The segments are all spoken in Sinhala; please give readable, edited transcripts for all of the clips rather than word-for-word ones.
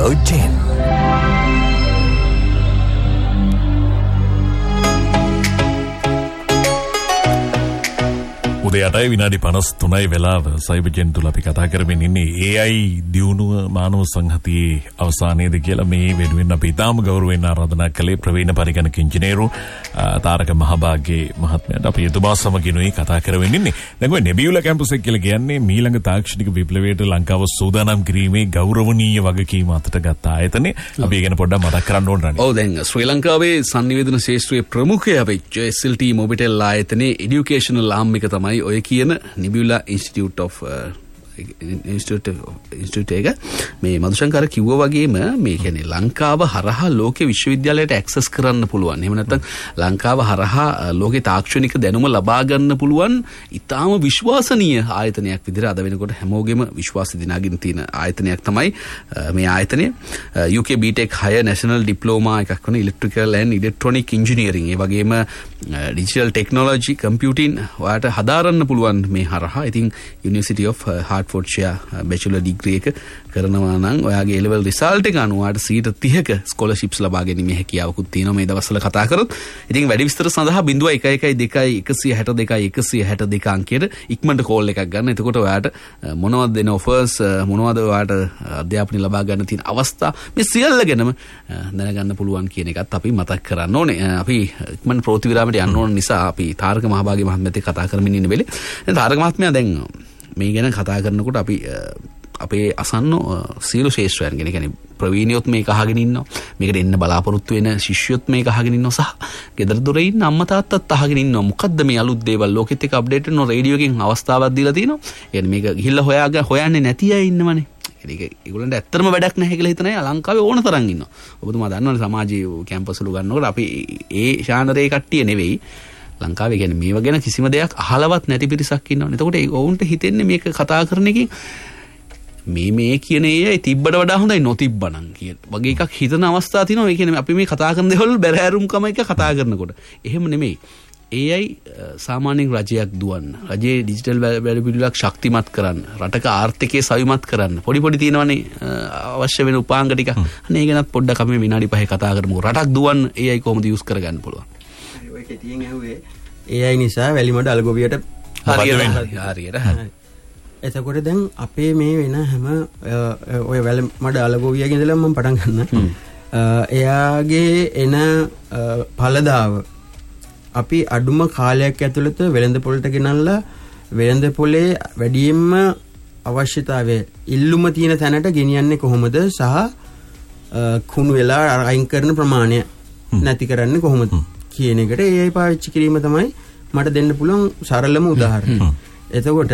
Radio 10. උදේටයි විනාඩි 53යි වෙලාව සයිබර්ජෙන් තුල අපි කතා කරමින් ඉන්නේ AI දියුණුව මානව සංහතියේ අවසානයේද කියලා මේ වෙනුවෙන් අපි ඉතාම ගෞරවයෙන් ආරාධනා කළේ ප්‍රවීණ පරිගණක ඉංජිනේරු තාරක මහභාග්ගේ මහත්මයාට. අපි එතුමා සමගිනුයි කතා කරමින් ඉන්නේ. දැන් ඔය නෙබියුලා කැම්පස් එක කියලා කියන්නේ මීළඟ තාක්ෂණික විප්ලවයට ලංකාව සූදානම් කිරීමේ ගෞරවනීය වගකීම අතට ගත්ත ආයතනය. අපි ඒ ගැන පොඩ්ඩක් මතක් කරන්න ඕන රණි. ඔව් දැන් ශ්‍රී ලංකාවේ සංනිවේදන ශාස්ත්‍රයේ ප්‍රමුඛයා වෙච්ච SLT මොබිටෙල් ආයතනයේ এডুকেෂනල් ආම් එක තමයි ඔය කියන නිබියුලා ඉන්ස්ටිටියුට් එක මේ මදුශංකර කිව්වා වගේම මේ කියන්නේ ලංකාව හරහා ලෝක විශ්වවිද්‍යාලයට ඇක්සස් කරන්න පුළුවන්. එහෙම නැත්නම් ලංකාව හරහා ලෝකේ තාක්ෂණික දැනුම ලබා ගන්න පුළුවන් ඉතාම විශ්වාසනීය ආයතනයක් විදිහට අද වෙනකොට හැමෝගෙම විශ්වාසය දිනාගෙන තියෙන ආයතනයක් තමයි මේ ආයතනය. UK BTech 6 National Diploma එකක් වන Electrical and Electronic Engineering ඒ වගේම Digital Technology Computing ඔයාලට හදාරන්න පුළුවන් මේ හරහා. ඉතින් University of Hertfordshire bachelor degree එක කරනවා නම් ඔයාගේ A level result එක අනුව ඔයාලට 30%ක scholarships ලබා ගැනීමේ හැකියාවකුත් තියෙනවා මේ දවස්වල කතා කරොත්. ඉතින් වැඩි විස්තර සඳහා 0112 අංකයට ඉක්මනට කෝල් එකක් ගන්න. එතකොට ඔයාලට මොනවද දෙන offers මොනවද ඔයාලට අධ්‍යාපනය ලබා ගන්න තියෙන අවස්ථා මේ සියල්ල ගැනම දැනගන්න පුළුවන් කියන එකත් අපි මතක් කරන්න ඕනේ. අපි ඉක්මනට ප්‍රවෘත්ති විරාමයට යන්න ඕන නිසා අපි තාරක මහභාග්ගේ මහත්මයාත් එක්ක කතා කරමින් ඉන්න වෙලේ දැන් තාරක මහත්මයා දැන් මේ ගැන කතා කරනකොට අපි අපේ අසන්න සියලු ශාස්ත්‍රයන් ගැන කියන්නේ ප්‍රවීණයොත් මේක අහගෙන ඉන්නවා. මේකට එන්න බලාපොරොත්තු වෙන ශිෂ්‍යයොත් මේක අහගෙන ඉන්නවා සහ ගෙදර දොරේ ඉන්න අම්මා තාත්තත් අහගෙන ඉන්නවා. මොකද්ද මේ අලුත් දේවල් ලෝකෙත් එක්ක අප්ඩේට් වෙන රේඩියෝ එකෙන් අවස්ථාවක් දීලා තිනවා. يعني මේක ගිහිල්ලා හොයන්නේ නැති අය ඉන්නවනේ. ඒගොල්ලන්ට ඇත්තටම වැඩක් නැහැ කියලා හිතන අය ලංකාවේ ඕන තරම් ඉන්නවා. ඔබතුමා දන්නවනේ සමාජීය කැම්පස් වල ගන්නකොට අපි ඒ ශානරේ කට්ටිය නෙවෙයි ලංකාවේ කියන්නේ මේව ගැන කිසිම දෙයක් අහලවත් නැති පිරිසක් ඉන්නවනේ. එතකොට ඒ වුන්ට හිතෙන්නේ මේක කතා කරන එකකින් මේ කියන ඒ තිබ්බට වඩා හොඳයි නොතිබ්බනම් කියන වගේ එකක් හිතන අවස්ථා තියෙනවා. ඒ කියන්නේ අපි මේ කතා කරන දේවල් බැරෑරුම්කම එක කතා කරනකොට එහෙම නෙමෙයි. AI සාමාන්‍යයෙන් රජයක් දුවන්න, රජයේ ඩිජිටල් වැඩපිළිවෙලක් ශක්තිමත් කරන්න, රටක ආර්ථිකය සවිමත් කරන්න පොඩි තියෙනවනේ අවශ්‍ය වෙන උපාංග ටික. අනේ ඒ ගැනත් පොඩ්ඩක් අපි විනාඩි 5 කතා කරමු. රටක් දුවන්න AI කොහොමද යූස් කරගන්න පුළුවන්? ඔය කෙටියෙන් ඇහුවේ AI නිසා වැලිමඩ අලගොවියට හරියට. එතකොට දැන් අපේ මේ වෙන හැම ඔය වැලිමඩ අලගොවියගේ ඉඳලා මම පටන් ගන්න. එයාගේ එන ඵලදාව අපි අඩුම කාලයක් ඇතුළත වෙළඳ පොළට ගෙනල්ලා වෙළඳ පොලේ වැඩියෙන්ම අවශ්‍යතාවය ඉල්ලුම තියෙන තැනට ගෙනියන්නේ කොහොමද සහ කුණු වෙලා අයින් කරන ප්‍රමාණය නැති කරන්නේ කොහොමද කියන එකට AI පාවිච්චි කිරීම තමයි මට දෙන්න පුළුවන් සරලම උදාහරණය. එතකොට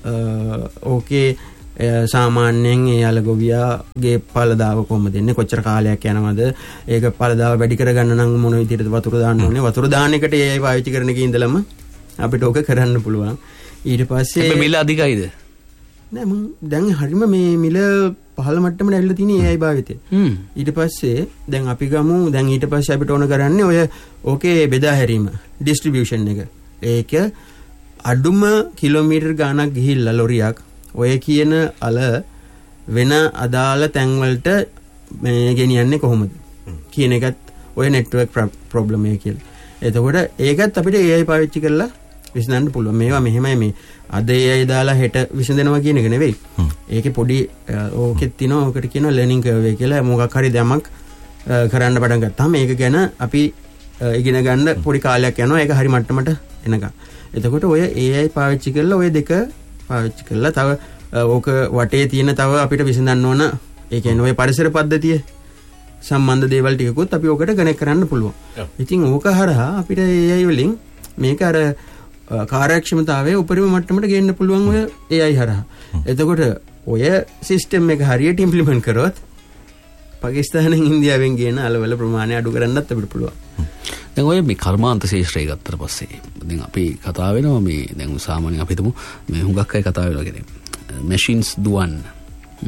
ඕකේ සාමාන්‍යයෙන් ඒ අලගොවියාගේ ඵලදාව කොහොමද දෙන්නේ, කොච්චර කාලයක් යනවද, ඒක ඵලදාව වැඩි කරගන්න නම් මොන විදිහටද වතුර දාන්න ඕනේ, වතුර දාන එකට AI පාවිච්චි කරන එකේ ඉඳලම අපිට ඕක කරන්න පුළුවන්. ඊට පස්සේ මේ මිල අධිකයිද? නෑ මම දැන් හරියම මේ මිල පහළ මට්ටමට ඇවිල්ලා තියෙන AI භාවිතය. ඊට පස්සේ දැන් අපි ගමු දැන් ඊට පස්සේ අපිට ඕන කරන්නේ ඔය ඕකේ බෙදා හැරීම ඩිස්ට්‍රිබියුෂන් එක. ඒක අඩුම කිලෝමීටර් ගාණක් ගිහිල්ලා ලොරියක් ඔය කියන අල වෙන අදාළ තැන් වලට මේ ගෙනියන්නේ කොහොමද කියන එකත් ඔය නෙට්වර්ක් ප්‍රොබ්ලම් එක කියලා. එතකොට ඒකත් අපිට AI පාවිච්චි කරලා විසඳන්න පුළුවන්. මේවා මෙහෙමයි මේ අද AI දාලා හෙට විසඳනවා කියන එක නෙවෙයි. ඒකේ පොඩි ඕකෙත් තියෙනවා. ඔකට කියනවා ලර්නින් කර්ව් එක කියලා. මොකක් හරි දැමක් කරන්න පටන් ගත්තාම ඒක ගැන අපි ඉගෙන ගන්න පොඩි කාලයක් යනවා. ඒක හරි මට්ටමට එනකම්. එතකොට ඔය AI පාවිච්චි කරලා ඔය දෙක පාවිච්චි කරලා තව ඕක වටේ තියෙන තව අපිට විසඳන්න ඕන ඒ කියන්නේ ඔය පරිසර පද්ධතිය සම්බන්ධ දේවල් ටිකකුත් අපි ඕකට කනෙක්ට් කරන්න පුළුවන්. ඉතින් ඕක හරහා අපිට AI වලින් මේක අර කාර්යක්ෂමතාවයේ උපරිම මට්ටමට ගේන්න පුළුවන් ඔය AI හරහා. එතකොට ඔය සිස්ටම් එක හරියට ඉම්ප්ලිමන්ට් කරොත් පාකිස්තානෙන් ඉන්දියාවෙන් ගේන අලවල ප්‍රමාණය අඩු කරන්නත් අපිට පුළුවන්. දැන් ඔය මේ කර්මාන්ත ශාස්ත්‍රය ගත්තට පස්සේ දැන් අපි කතා වෙනවා මේ දැන් සාමාන්‍යයෙන් අපි හිතමු මේ හුඟක් අය කතා වෙනවා කියන්නේ මැෂින්ස් දුවන්න.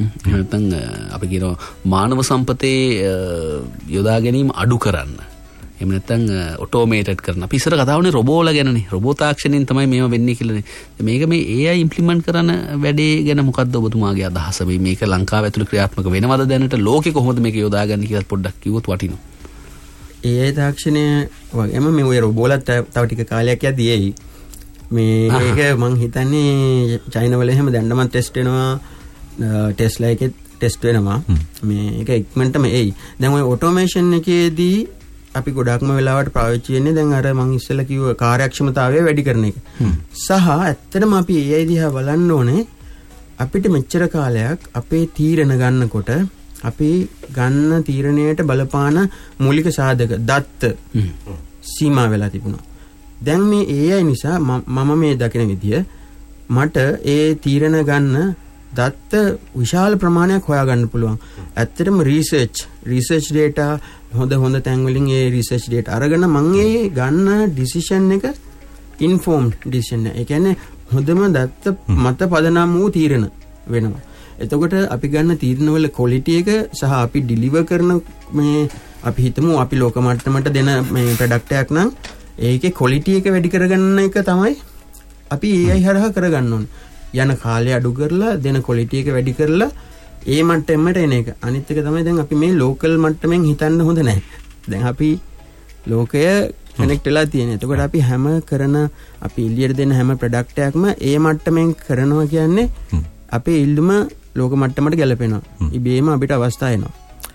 නැත්නම් අපි කියනවා මානව සම්පතේ යොදා ගැනීම අඩු කරන්න. එහෙම නැත්නම් ඔටෝමේටඩ් කරන. අපි ඉස්සර කතා වුණේ රොබෝලා ගැනනේ. රොබෝ තාක්ෂණයෙන් තමයි මේවා වෙන්නේ කියලානේ. මේක මේ AI ඉම්ප්ලිමන්ට් කරන වැඩේ ගැන මොකද්ද ඔබතුමාගේ අදහස? මේක ලංකාව ඇතුළේ ක්‍රියාත්මක වෙනවද දැනට? ලෝකෙ කොහොමද මේක යොදාගන්නේ කියලා පොඩ්ඩක් කිව්වොත් වටිනවා. AI තාක්ෂණය වගේම මේ ඔය රොබෝලා තව ටික කාලයක් යද්දී එයි. මේක මං හිතන්නේ චයිනා වල එහෙම දැන්නම ටෙස්ට් වෙනවා. ටෙස්ලා එකේ ටෙස්ට් වෙනවා. මේක ඉක්මනටම එයි. දැන් ඔය ඔටෝමේෂන් එකේදී අපි ගොඩක්ම වෙලාවට පාවිච්චි වෙන්නේ දැන් අර මං ඉස්සෙල්ලා කිව්ව කාර්යක්ෂමතාවය වැඩි කරන එක. සහ ඇත්තටම අපි AI දිහා බලන්න ඕනේ අපිට මෙච්චර කාලයක් අපේ තීරණ ගන්නකොට අපි ගන්න තීරණයට බලපාන මූලික සාධක දත්ත සීමා වෙලා තිබුණා. දැන් මේ AI නිසා මම මේ දකින විදිය මට ඒ තීරණ ගන්න දත්ත විශාල ප්‍රමාණයක් හොයාගන්න පුළුවන්. ඇත්තටම රිසර්ච් data හොඳ තැන් වලින් ඒ රිසර්ච් data අරගෙන මම ඒ ගන්න ඩිසිෂන් එක ඉන්ෆෝම්ඩ් ඩිසිෂන්. ඒ කියන්නේ හොඳම දත්ත මත පදනම් වූ තීරණ වෙනවා. එතකොට අපි ගන්න තීරණ වල ක්වොලිටි එක සහ අපි ඩිලිවර් කරන මේ අපි හිතමු අපි ලෝක මට්ටමට දෙන මේ ප්‍රොඩක්ට් එකක් නම් ඒකේ ක්වොලිටි එක වැඩි කරගන්න එක තමයි අපි AI හරහා කරගන්න ඕනේ. යන කාලය අඩු කරලා දෙන ක්වොලිටි එක වැඩි කරලා ඒ මට්ටමට එන එක. අනිත් එක තමයි දැන් අපි මේ ලෝකල් මට්ටමින් හිතන්න හොඳ නැහැ. දැන් අපි ලෝකය කනෙක්ට් වෙලා තියෙන. එතකොට අපි හැම කරන අපි එළියට දෙන හැම ප්‍රොඩක්ට් එකක්ම ඒ මට්ටමින් කරනවා කියන්නේ අපේ ඉල්ලුම ලෝක මට්ටමට ගැලපෙනවා. ඉබේම අපිට අවස්ථා එනවා.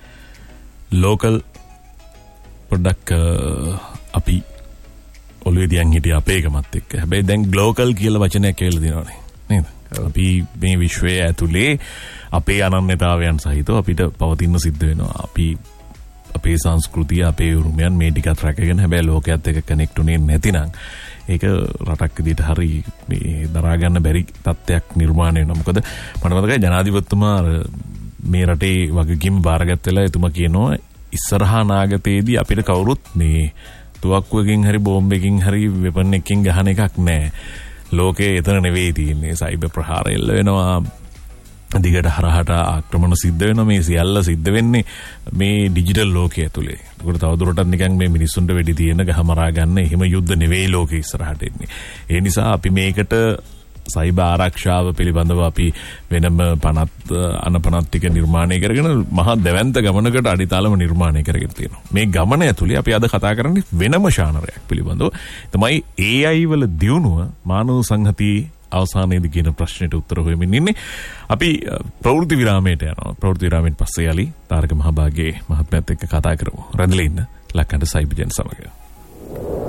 ලෝකල් පොඩ්ඩක් අපි ඔළුවේ තියන් හිටිය අපේකමත් එක්ක. හැබැයි දැන් ග්ලෝකල් කියලා වචනයක් කියලා දෙනවානේ. නේද? අපි මේ විශ්වයේ ඇතුලේ අපේ අනන්‍යතාවයන් සහිතව අපිට පවතින්න සිද්ධ වෙනවා. අපි අපේ සංස්කෘතිය අපේ උරුමයන් මේ ටිකත් රැකගෙන හැබැයි ලෝකයේත් එක්ක කනෙක්ට් උනේ නැතිනම් ඒක රටක් විදිහට හරි මේ දරා ගන්න බැරි තත්ත්වයක් නිර්මාණය වෙනවා. මොකද මට මතකයි ජනාධිපතිතුමා මේ රටේ වගකීම් බාරගත් වෙලා එතුමා කියනවා ඉස්සරහා නාගතයේදී අපිට කවුරුත් මේ තුවක්කුවකින් හරි බෝම්බකින් හරි වෙපන් එකකින් ගහන එකක් නැහැ. ලෝකේ එතන නෙවෙයි තියෙන්නේ. සයිබර් ප්‍රහාර එල්ල වෙනවා. දිගට හරහට ආක්‍රමණ සිද්ධ වෙනවා. මේ සියල්ල සිද්ධ වෙන්නේ මේ ඩිජිටල් ලෝකයේ ඇතුලේ. ඒකට තවදුරටත් නිකන් මේ මිනිස්සුන්ට වෙඩි තියෙන ගහමරා ගන්න එහෙම යුද්ධ නෙවෙයි ලෝකේ ඉස්සරහට එන්නේ. ඒ නිසා අපි මේකට සයිබර් ආරක්ෂාව පිළිබඳව අපි වෙනම අනපනත් ටික නිර්මාණය කරගෙන මහා දැවැන්ත ගමනකට අඩිතාලම නිර්මාණය කරගෙන තියෙනවා. මේ ගමන ඇතුලේ අපි අද කතා කරන්නේ වෙනම ශානරයක් පිළිබඳව. තමයි AI වල දියුණුව මානව සංහතියේ අවසානයේදී කියන ප්‍රශ්නෙට උත්තර හොයමින් ඉන්නේ. අපි ප්‍රවෘත්ති විරාමයට යනවා. ප්‍රවෘත්ති විරාමයෙන් පස්සේ යලි තාරක මහභාගයේ මහත්මයාත් එක්ක කතා කරමු. රැඳිලා ඉන්න ලක්කන්ට සයිබර් ජෙන් සමග.